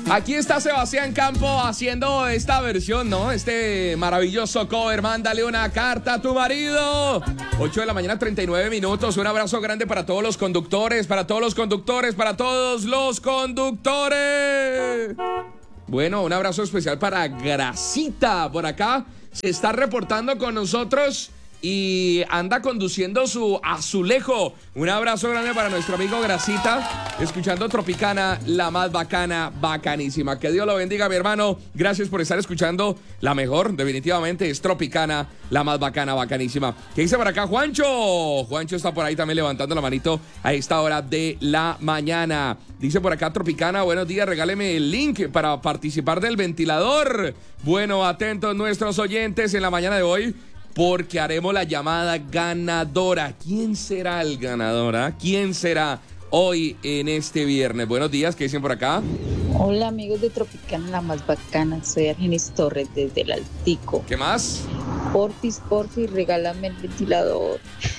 Aquí está Sebastián Campo haciendo esta versión, ¿no? Este maravilloso cover. Mándale una carta a tu marido. 8 de la mañana, 39 minutos. Un abrazo grande para todos los conductores, para todos los conductores, para todos los conductores. Bueno, un abrazo especial para Gracita. Por acá se está reportando con nosotros y anda conduciendo su azulejo. Un abrazo grande para nuestro amigo Gracita, escuchando Tropicana, la más bacana, bacanísima. Que Dios lo bendiga, mi hermano. Gracias por estar escuchando la mejor, definitivamente es Tropicana, la más bacana, bacanísima. ¿Qué dice por acá Juancho? Juancho está por ahí también levantando la manito a esta hora de la mañana. Dice por acá Tropicana, buenos días, regáleme el link para participar del ventilador. Bueno, atentos nuestros oyentes en la mañana de hoy, porque haremos la llamada ganadora. ¿Quién será el ganador? ¿Quién será hoy en este viernes? Buenos días, ¿qué dicen por acá? Hola amigos de Tropicana, la más bacana. Soy Argenis Torres desde el Altico. ¿Qué más? Porfis, regálame el ventilador.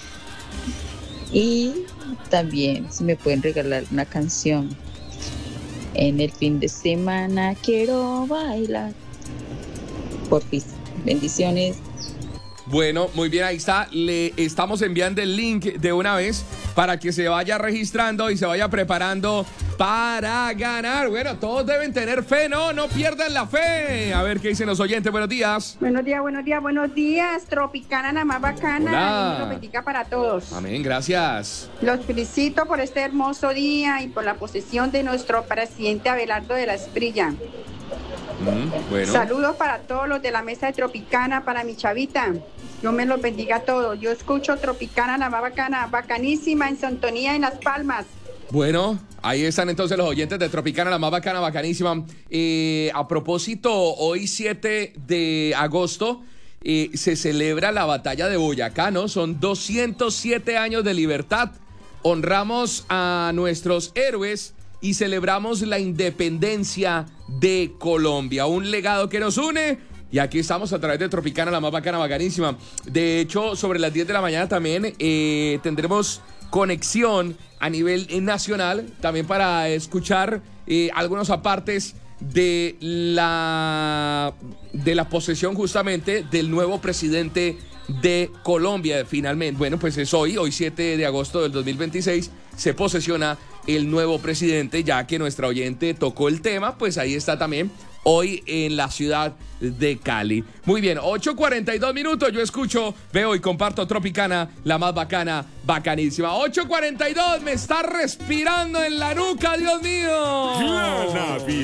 Y también si me pueden regalar una canción. En el fin de semana quiero bailar. Porfis, bendiciones. Bueno, muy bien, ahí está. Le estamos enviando el link de una vez para que se vaya registrando y se vaya preparando para ganar. Bueno, todos deben tener fe, ¿no? No pierdan la fe. A ver qué dicen los oyentes. Buenos días. Buenos días. Tropicana, la más bacana. Hola. Dios los bendiga para todos. Amén, gracias. Los felicito por este hermoso día y por la posesión de nuestro presidente Abelardo de la Esprilla. Bueno. Saludos para todos los de la mesa de Tropicana, para mi chavita. Dios me los bendiga a todos. Yo escucho Tropicana, la más bacana, bacanísima, en sintonía en Las Palmas. Bueno, ahí están entonces los oyentes de Tropicana, la más bacana, bacanísima. A propósito, hoy 7 de agosto se celebra la batalla de Boyacá, ¿no? Son 207 años de libertad. Honramos a nuestros héroes y celebramos la independencia de Colombia. Un legado que nos une. Y aquí estamos a través de Tropicana, la más bacana, bacanísima. De hecho, sobre las 10 de la mañana también tendremos conexión a nivel nacional, también para escuchar algunos apartes de la posesión justamente del nuevo presidente de Colombia, finalmente. Bueno, pues es hoy 7 de agosto del 2026, se posesiona el nuevo presidente, ya que nuestra oyente tocó el tema, pues ahí está también hoy en la ciudad de Cali. Muy bien, 8:42 minutos, yo escucho, veo y comparto Tropicana, la más bacana, bacanísima. 8:42, me está respirando en la nuca, Dios mío.